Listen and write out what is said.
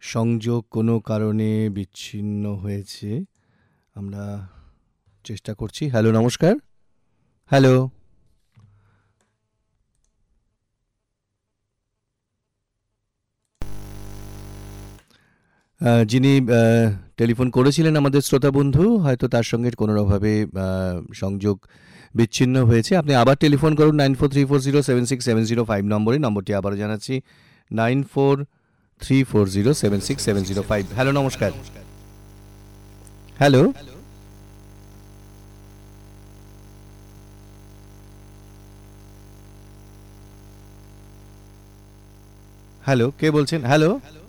সংযোগ কোনো কারণে বিচ্ছিন্ন হয়েছে। আমরা চেষ্টা করছি। হ্যালো, নমস্কার। হ্যালো। যিনি টেলিফোন করেছিলেন আমাদের শ্রোতা বন্ধু, হয়তো তার সঙ্গে কোনোভাবে সংযোগ বিচ্ছিন্ন হয়েছে। আপনি আবার টেলিফোন করুন 9434076705 নম্বরে। নম্বরটি আবারও জানাচ্ছি 9434076705। হ্যালো, নমস্কার। হ্যালো। হ্যালো, কে বলছেন? হ্যালো।